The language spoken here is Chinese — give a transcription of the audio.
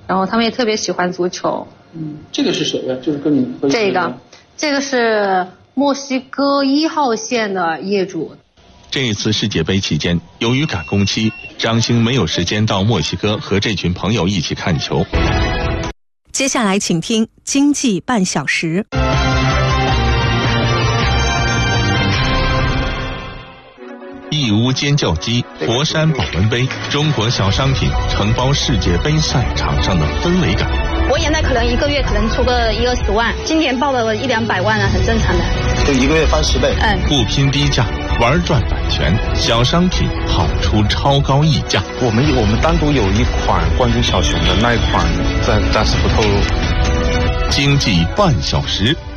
然后他们也特别喜欢足球。 这个是谁呀？就是跟你合这个是墨西哥1号线的业主。 这一次世界杯期间，由于赶工期，张星没有时间到墨西哥和这群朋友一起看球。 接下来请听经济半小时。 义乌尖叫鸡、佛山保温杯，中国小商品承包世界杯赛场上的氛围感。 我原来可能一个月可能出个1-20万，今年报了100-200万了，很正常的。 就一个月翻10倍。 不拼低价，玩转版权，小商品跑出超高溢价。 我们单独有一款冠军小熊的那一款，暂时不透露。 经济半小时，